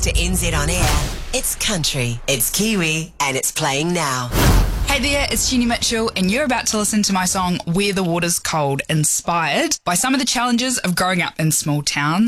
to NZ On Air. It's country, it's Kiwi, and it's playing now. Hey there, it's Jenny Mitchell, and you're about to listen to my song Where the Water's Cold, inspired by some of the challenges of growing up in small towns.